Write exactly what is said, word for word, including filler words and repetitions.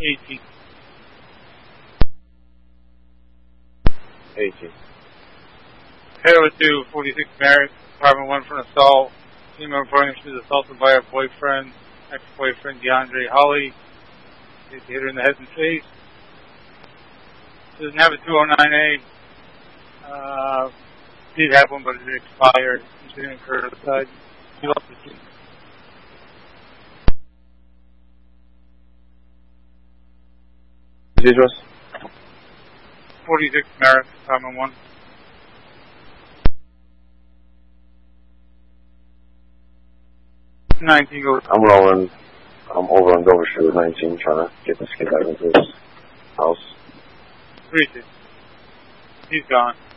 eighteen. eighteen. Taylor two, forty-six Barrett, Department one for an assault. Female reporting she was assaulted by her boyfriend, ex-boyfriend DeAndre Holly. She hit her in the head and face. She doesn't have a two oh nine A. Uh, did have one, but it expired. She didn't incur the side. She lost the seat. The address? forty-six Barrett, Department one. nineteen goes. I'm rolling. I'm over on Dover Street with nineteen, trying to get this kid back into his house. Reach it. He's gone.